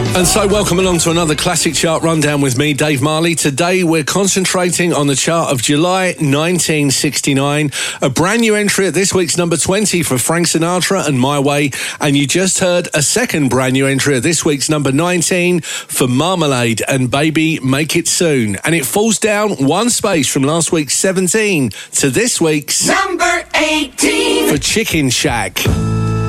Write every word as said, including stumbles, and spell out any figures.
And so welcome along to another classic chart rundown with me, Dave Marley. Today we're concentrating on the chart of July nineteen sixty-nine. A brand new entry at this week's number twenty for Frank Sinatra and My Way. And you just heard a second brand new entry at this week's number nineteen for Marmalade and Baby Make It Soon. And it falls down one space from last week's seventeen to this week's number eighteen for Chicken Shack.